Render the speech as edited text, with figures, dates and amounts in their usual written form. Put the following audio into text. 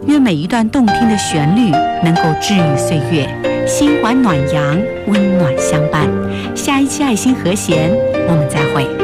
愿每一段动听的旋律能够治愈岁月，心怀暖阳，温暖相伴。下一期爱心和弦，我们再会。